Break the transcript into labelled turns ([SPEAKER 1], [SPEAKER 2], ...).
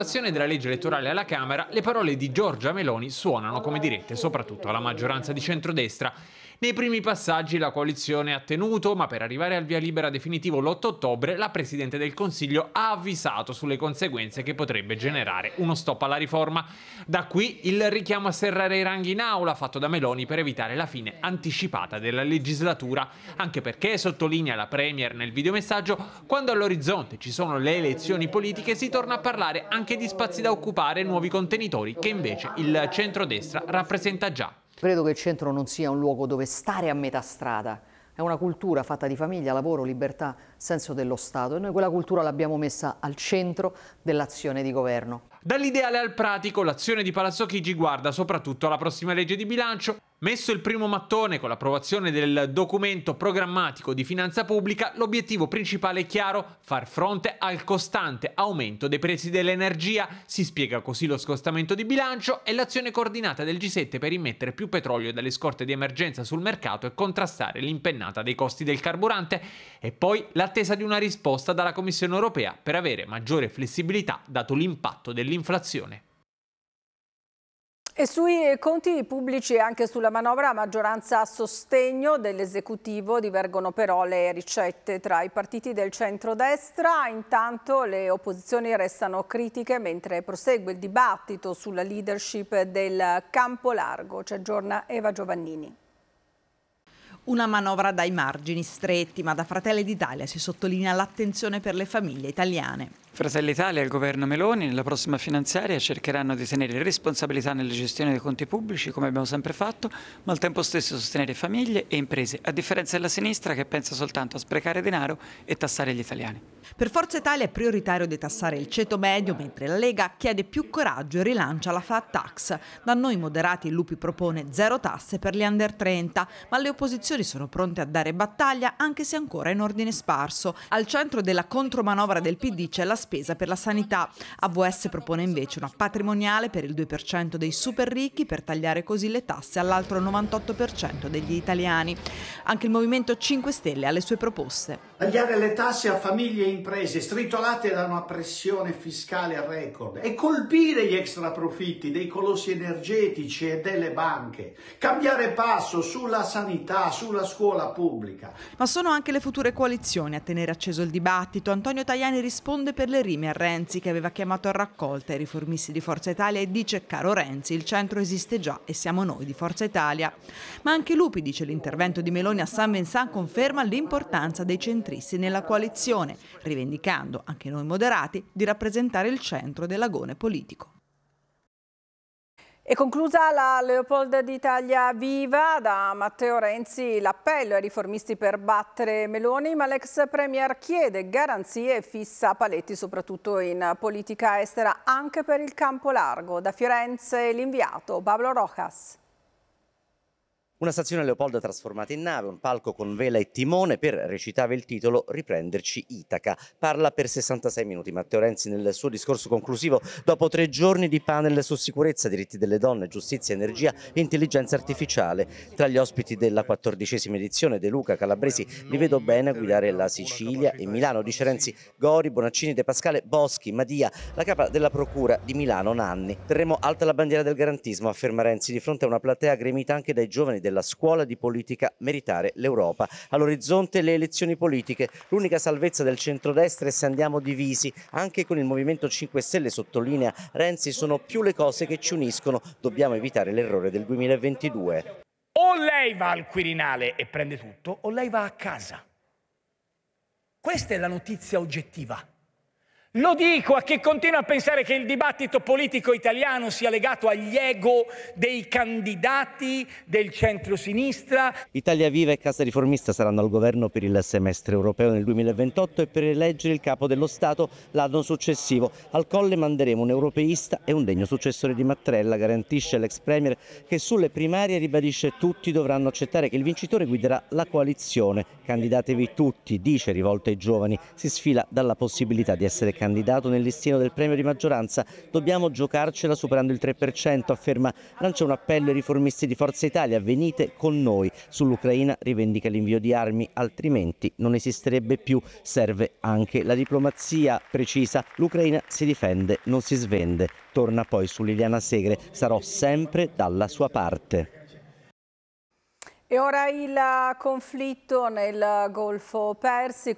[SPEAKER 1] Della legge elettorale alla Camera, le parole di Giorgia Meloni suonano come dirette soprattutto alla maggioranza di centrodestra. Nei primi passaggi la coalizione ha tenuto, ma per arrivare al via libera definitivo l'8 ottobre la Presidente del Consiglio ha avvisato sulle conseguenze che potrebbe generare uno stop alla riforma. Da qui il richiamo a serrare i ranghi in aula fatto da Meloni per evitare la fine anticipata della legislatura, anche perché, sottolinea la Premier nel videomessaggio, quando all'orizzonte ci sono le elezioni politiche si torna a parlare anche di spazi da occupare e nuovi contenitori che invece il centrodestra rappresenta già.
[SPEAKER 2] Credo che il centro non sia un luogo dove stare a metà strada. È una cultura fatta di famiglia, lavoro, libertà, senso dello Stato, e noi quella cultura l'abbiamo messa al centro dell'azione di governo.
[SPEAKER 1] Dall'ideale al pratico, l'azione di Palazzo Chigi guarda soprattutto alla prossima legge di bilancio. Messo il primo mattone con l'approvazione del documento programmatico di finanza pubblica, l'obiettivo principale è chiaro: far fronte al costante aumento dei prezzi dell'energia. Si spiega così lo scostamento di bilancio e l'azione coordinata del G7 per immettere più petrolio dalle scorte di emergenza sul mercato e contrastare l'impennata dei costi del carburante. E poi l'attesa di una risposta dalla Commissione europea per avere maggiore flessibilità dato l'impatto dell'inflazione.
[SPEAKER 3] E sui conti pubblici e anche sulla manovra a maggioranza a sostegno dell'esecutivo divergono però le ricette tra i partiti del centrodestra. Intanto le opposizioni restano critiche mentre prosegue il dibattito sulla leadership del campo largo. Ci aggiorna Eva Giovannini.
[SPEAKER 4] Una manovra dai margini stretti, ma da Fratelli d'Italia si sottolinea l'attenzione per le famiglie italiane.
[SPEAKER 5] Fratelli d'Italia e il governo Meloni nella prossima finanziaria cercheranno di tenere responsabilità nella gestione dei conti pubblici, come abbiamo sempre fatto, ma al tempo stesso sostenere famiglie e imprese, a differenza della sinistra che pensa soltanto a sprecare denaro e tassare gli italiani.
[SPEAKER 4] Per Forza Italia è prioritario detassare il ceto medio, mentre la Lega chiede più coraggio e rilancia la flat tax. Da noi moderati il Lupi propone zero tasse per gli under 30, ma le opposizioni sono pronte a dare battaglia anche se ancora in ordine sparso. Al centro della contromanovra del PD c'è la spesa per la sanità. AVS propone invece una patrimoniale per il 2% dei super ricchi per tagliare così le tasse all'altro 98% degli italiani. Anche il Movimento 5 Stelle ha le sue proposte.
[SPEAKER 6] Tagliare le tasse a famiglie e imprese stritolate da una pressione fiscale a record e colpire gli extraprofitti dei colossi energetici e delle banche. Cambiare passo sulla sanità, sulla scuola pubblica.
[SPEAKER 4] Ma sono anche le future coalizioni a tenere acceso il dibattito. Antonio Tajani risponde per le rime a Renzi, che aveva chiamato a raccolta i riformisti di Forza Italia e dice: caro Renzi, il centro esiste già e siamo noi di Forza Italia. Ma anche Lupi dice: l'intervento di Meloni a San Vincent conferma l'importanza dei centristi nella coalizione, rivendicando, anche noi moderati, di rappresentare il centro dell'agone politico.
[SPEAKER 3] E conclusa la Leopold d'Italia Viva, da Matteo Renzi l'appello ai riformisti per battere Meloni, ma l'ex premier chiede garanzie e fissa paletti soprattutto in politica estera anche per il campo largo. Da Firenze l'inviato Pablo Rojas.
[SPEAKER 7] Una stazione Leopoldo trasformata in nave, un palco con vela e timone per, recitava il titolo, riprenderci Itaca. Parla per 66 minuti Matteo Renzi nel suo discorso conclusivo dopo 3 giorni di panel su sicurezza, diritti delle donne, giustizia, energia e intelligenza artificiale. Tra gli ospiti della 14ª edizione De Luca, Calabresi, li vedo bene a guidare la Sicilia e Milano, dice Renzi. Gori, Bonaccini, De Pascale, Boschi, Madia, la capa della procura di Milano Nanni. Terremo alta la bandiera del garantismo, afferma Renzi, di fronte a una platea gremita anche dai giovani della scuola di politica Meritare l'Europa. All'orizzonte le elezioni politiche. L'unica salvezza del centrodestra è se andiamo divisi. Anche con il Movimento 5 Stelle, sottolinea Renzi, sono più le cose che ci uniscono. Dobbiamo evitare l'errore del 2022.
[SPEAKER 8] O lei va al Quirinale e prende tutto, o lei va a casa. Questa è la notizia oggettiva. Lo dico a chi continua a pensare che il dibattito politico italiano sia legato agli ego dei candidati del centro-sinistra.
[SPEAKER 7] Italia Viva e Casa Riformista saranno al governo per il semestre europeo nel 2028 e per eleggere il capo dello Stato l'anno successivo. Al Colle manderemo un europeista e un degno successore di Mattarella, garantisce l'ex premier, che sulle primarie ribadisce: tutti dovranno accettare che il vincitore guiderà la coalizione. Candidatevi tutti, dice, rivolto ai giovani. Si sfila dalla possibilità di essere candidato nel listino del premio di maggioranza. Dobbiamo giocarcela superando il 3%, afferma. Lancia un appello ai riformisti di Forza Italia: venite con noi. Sull'Ucraina rivendica l'invio di armi, altrimenti non esisterebbe più. Serve anche la diplomazia, precisa. L'Ucraina si difende, non si svende. Torna poi su Liliana Segre: sarò sempre dalla sua parte.
[SPEAKER 3] E ora il conflitto nel Golfo Persico.